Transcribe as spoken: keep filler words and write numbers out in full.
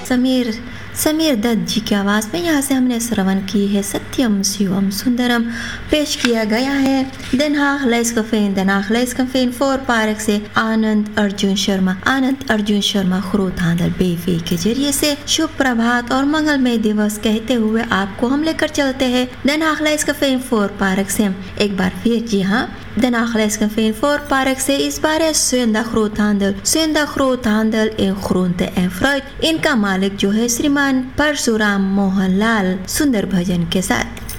समीर समीर दत्त जी की आवाज़ में यहाँ से हमने श्रवण की है सत्यम शिवम सुंदरम। पेश किया गया है Den Haag Leescafé Den Haag Leescafé four park से आनंद अर्जुन शर्मा आनंद अर्जुन शर्मा खरोतांदल बेफे के जरिए से। शुभ प्रभात और मंगलमय दिवस कहते हुए आपको हम लेकर चलते हैं Den Haag Leescafé four park से एक बार फिर। जी हाँ, Den Haag Leescafé four park से इस बार है Zondag Groothandel Zondag Groothandel in groente en fruit। इनका मालिक जो है श्रीमान परशुराम मोहन लाल सुंदर भजन के साथ।